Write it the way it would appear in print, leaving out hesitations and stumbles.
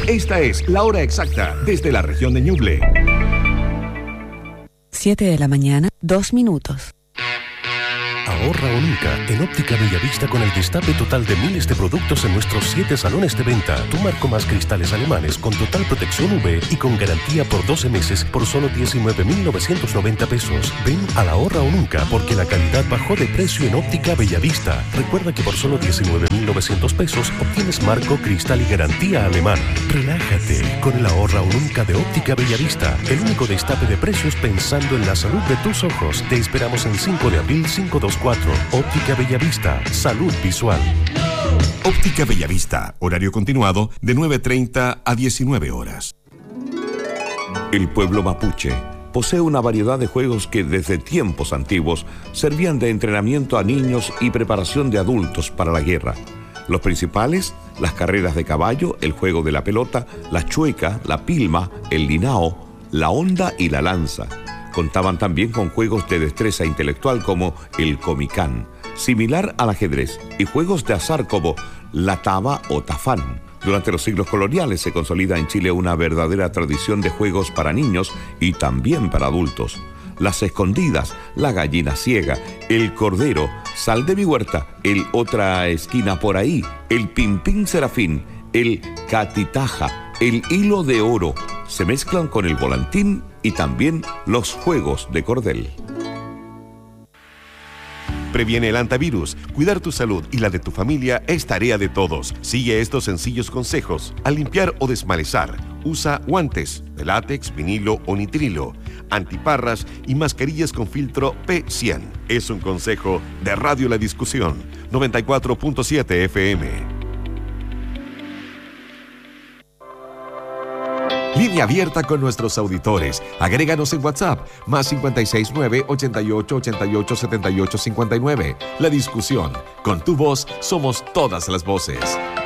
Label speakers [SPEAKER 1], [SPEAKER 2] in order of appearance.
[SPEAKER 1] Esta es la hora exacta desde la región de Ñuble.
[SPEAKER 2] 7 de la mañana, 2 minutos.
[SPEAKER 3] Ahorra o nunca en Óptica Bellavista con el destape total de miles de productos en nuestros 7 salones de venta. Tu marco más cristales alemanes con total protección UV y con garantía por 12 meses por solo 19.990 pesos. Ven a la Ahorra o nunca porque la calidad bajó de precio en Óptica Bellavista. Recuerda que por solo 19.900 pesos obtienes marco, cristal y garantía alemana. Relájate con el Ahorra o nunca de Óptica Bellavista. El único destape de precios pensando en la salud de tus ojos. Te esperamos en 5 de abril 524. Óptica Bellavista. Salud visual.
[SPEAKER 1] Óptica Bellavista. Horario continuado de 9:30 a 19 horas.
[SPEAKER 4] El pueblo mapuche posee una variedad de juegos que desde tiempos antiguos servían de entrenamiento a niños y preparación de adultos para la guerra. Los principales, las carreras de caballo, el juego de la pelota, la chueca, la pilma, el linao, la honda y la lanza. Contaban también con juegos de destreza intelectual como el comicán, similar al ajedrez, y juegos de azar como la taba o tafán. Durante los siglos coloniales se consolida en Chile una verdadera tradición de juegos para niños y también para adultos. Las escondidas, la gallina ciega, el cordero, sal de mi huerta, el otra esquina por ahí, el pimpín serafín, el catitaja, el hilo de oro, se mezclan con el volantín y también los juegos de cordel.
[SPEAKER 5] Previene el antivirus. Cuidar tu salud y la de tu familia es tarea de todos. Sigue estos sencillos consejos. Al limpiar o desmalezar, usa guantes de látex, vinilo o nitrilo, antiparras y mascarillas con filtro P100. Es un consejo de Radio La Discusión, 94.7 FM.
[SPEAKER 1] Línea abierta con nuestros auditores. Agréganos en WhatsApp, más 569-8888-78-78-59. La Discusión. Con tu voz somos todas las voces.